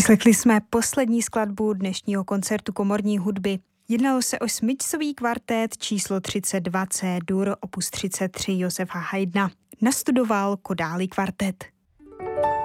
Vyslechli jsme poslední skladbu dnešního koncertu komorní hudby. Jednalo se o smyčcový kvartét číslo 32 C-dur opus 33 Josefa Haydna. Nastudoval Kodály kvartet.